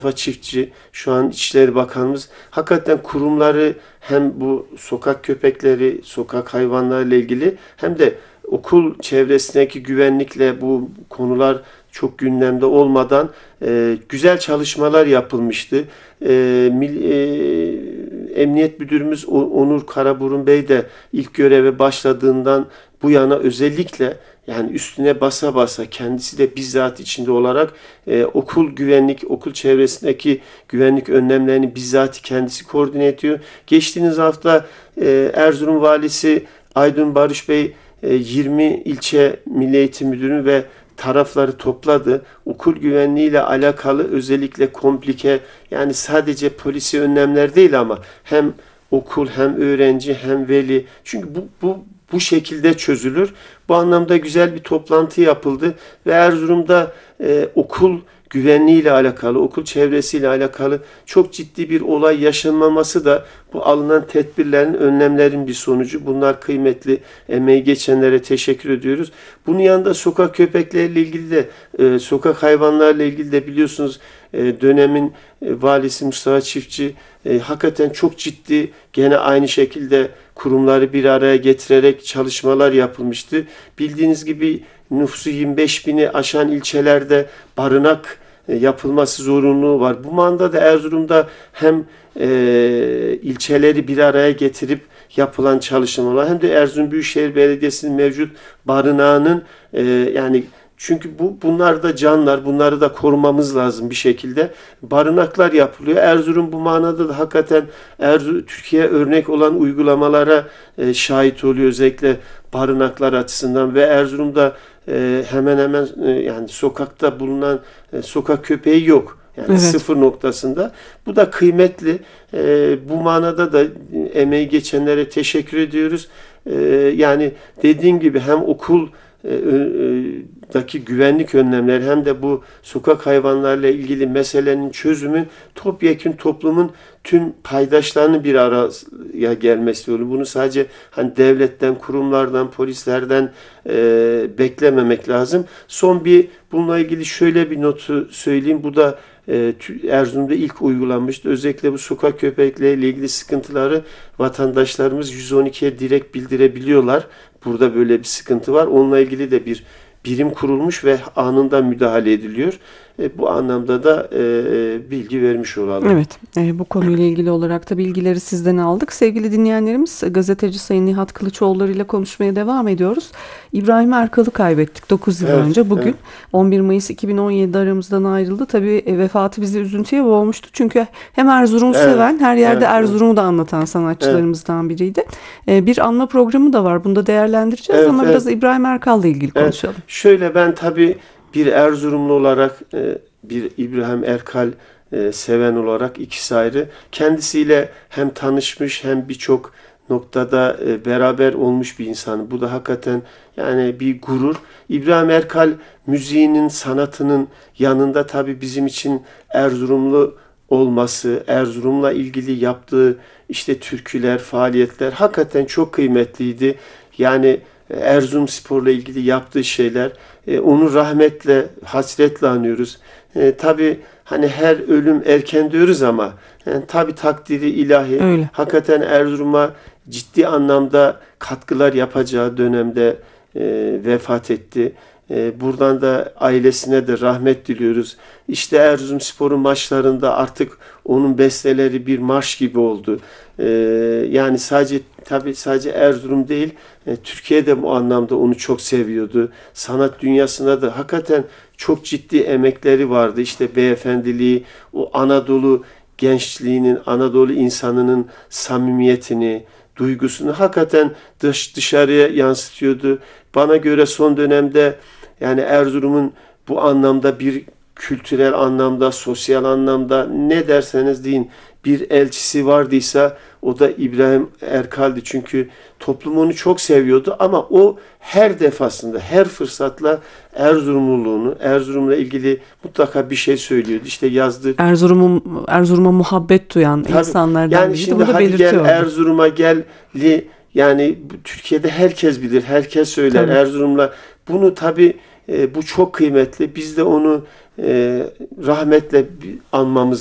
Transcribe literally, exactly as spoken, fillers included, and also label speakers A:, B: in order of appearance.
A: Çiftçi, şu an İçişleri Bakanımız hakikaten kurumları hem bu sokak köpekleri, sokak hayvanlarıyla ilgili hem de okul çevresindeki güvenlikle bu konular çok gündemde olmadan e, güzel çalışmalar yapılmıştı. E, Mil, e, Emniyet Müdürümüz Onur Karaburun Bey de ilk göreve başladığından bu yana özellikle yani üstüne basa basa kendisi de bizzat içinde olarak e, okul güvenlik, okul çevresindeki güvenlik önlemlerini bizzat kendisi koordine ediyor. Geçtiğimiz hafta e, Erzurum Valisi Aydın Barış Bey e, yirmi ilçe Milli Eğitim Müdürü ve tarafları topladı. Okul güvenliği ile alakalı özellikle komplike yani sadece polisi önlemler değil ama hem okul hem öğrenci hem veli çünkü bu bu bu şekilde çözülür. Bu anlamda güzel bir toplantı yapıldı ve Erzurum'da e, okul güvenliği ile alakalı, okul çevresiyle alakalı çok ciddi bir olay yaşanmaması da bu alınan tedbirlerin, önlemlerin bir sonucu. Bunlar kıymetli. Emeği geçenlere teşekkür ediyoruz. Bunun yanında sokak köpekleriyle ilgili de, e, sokak hayvanlarla ilgili de biliyorsunuz e, dönemin e, valisi Mustafa Çiftçi e, hakikaten çok ciddi gene aynı şekilde kurumları bir araya getirerek çalışmalar yapılmıştı. Bildiğiniz gibi nüfusu yirmi beş bini aşan ilçelerde barınak yapılması zorunluluğu var. Bu manada da Erzurum'da hem e, ilçeleri bir araya getirip yapılan çalışmalar hem de Erzurum Büyükşehir Belediyesi'nin mevcut barınağının e, yani çünkü bu bunlar da canlar, bunları da korumamız lazım bir şekilde. Barınaklar yapılıyor. Erzurum bu manada da hakikaten Erzurum, Türkiye örnek olan uygulamalara e, şahit oluyor özellikle barınaklar açısından ve Erzurum'da e, hemen hemen e, yani sokakta bulunan e, sokak köpeği yok. Yani evet. Sıfır noktasında. Bu da kıymetli. E, bu manada da emeği geçenlere teşekkür ediyoruz. E, yani dediğim gibi hem okul daki güvenlik önlemleri hem de bu sokak hayvanlarla ilgili meselenin çözümü topyekün toplumun tüm paydaşlarının bir araya gelmesi oluyor. Bunu sadece hani devletten, kurumlardan, polislerden e, beklememek lazım. Son bir bununla ilgili şöyle bir notu söyleyeyim. Bu da e, Erzurum'da ilk uygulanmıştı. Özellikle bu sokak köpekleriyle ilgili sıkıntıları vatandaşlarımız yüz on ikiye direkt bildirebiliyorlar. Burada böyle bir sıkıntı var. Onunla ilgili de bir birim kurulmuş ve anında müdahale ediliyor. E, bu anlamda da e, bilgi vermiş olalım.
B: Evet, e, bu konuyla ilgili olarak da bilgileri sizden aldık. Sevgili dinleyenlerimiz, gazeteci Sayın Nihat Kılıçoğulları ile konuşmaya devam ediyoruz. İbrahim Erkal'ı kaybettik dokuz yıl evet, önce. Bugün evet. on bir Mayıs iki bin on yedi'de aramızdan ayrıldı. Tabii e, vefatı bizi üzüntüye boğmuştu. Çünkü hem Erzurum'u evet, seven, her yerde evet, Erzurum'u da anlatan sanatçılarımızdan evet. biriydi. E, bir anma programı da var. Bunu da değerlendireceğiz evet, ama evet. biraz İbrahim Erkal'la ilgili evet. konuşalım.
A: Şöyle ben tabii bir Erzurumlu olarak bir İbrahim Erkal seven olarak ikisi ayrı. Kendisiyle hem tanışmış hem birçok noktada beraber olmuş bir insan. Bu da hakikaten yani bir gurur. İbrahim Erkal müziğinin, sanatının yanında tabii bizim için Erzurumlu olması, Erzurum'la ilgili yaptığı işte türküler, faaliyetler hakikaten çok kıymetliydi. Yani Erzurumspor'la ilgili yaptığı şeyler, e, onu rahmetle, hasretle anıyoruz. E, tabii hani her ölüm erken diyoruz ama yani, tabii takdiri ilahi. Öyle. Hakikaten Erzurum'a ciddi anlamda katkılar yapacağı dönemde e, vefat etti. E, buradan da ailesine de rahmet diliyoruz. İşte Erzurumspor'un maçlarında artık onun besteleri bir marş gibi oldu. E, yani sadece tabii sadece Erzurum değil, e, Türkiye de bu anlamda onu çok seviyordu. Sanat dünyasına da hakikaten çok ciddi emekleri vardı. İşte beyefendiliği, o Anadolu gençliğinin, Anadolu insanının samimiyetini, duygusunu hakikaten dış dışarıya yansıtıyordu. Bana göre son dönemde yani Erzurum'un bu anlamda bir kültürel anlamda, sosyal anlamda ne derseniz deyin bir elçisi vardıysa o da İbrahim Erkal'di. Çünkü toplum onu çok seviyordu ama o her defasında, her fırsatla Erzurumluluğunu, Erzurum'la ilgili mutlaka bir şey söylüyordu. İşte yazdığı
B: Erzurum'un Erzurum'a muhabbet duyan tabii, insanlardan
A: yani biriydi. Şimdi hadi gel Erzurum'a gel li yani Türkiye'de herkes bilir, herkes söyler tabii. Erzurum'la. Bunu tabii E, bu çok kıymetli. Biz de onu e, rahmetle anmamız